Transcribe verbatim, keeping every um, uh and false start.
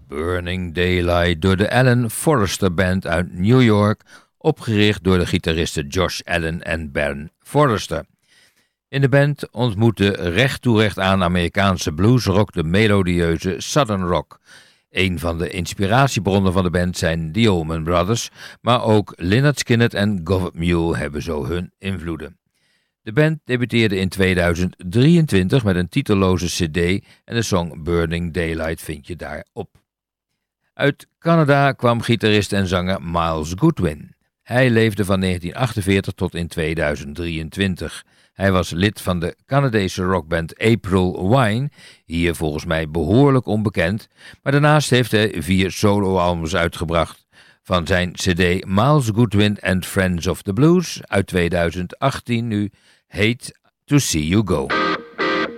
Burning Daylight door de Alan Forrester Band uit New York, opgericht door de gitaristen Josh Allen en Ben Forrester. In de band ontmoette recht toe recht aan Amerikaanse bluesrock de melodieuze Southern Rock. Een van de inspiratiebronnen van de band zijn The Allman Brothers, maar ook Lynyrd Skynyrd en Gov't Mule hebben zo hun invloeden. De band debuteerde in tweeduizend drieëntwintig met een titelloze cd en de song Burning Daylight vind je daarop. Uit Canada kwam gitarist en zanger Myles Goodwyn. Hij leefde van negentien achtenveertig tot in tweeduizend drieëntwintig. Hij was lid van de Canadese rockband April Wine, hier volgens mij behoorlijk onbekend, maar daarnaast heeft hij vier soloalbums uitgebracht. Van zijn cd Myles Goodwyn and Friends of the Blues uit tweeduizend achttien nu Hate to See You Go.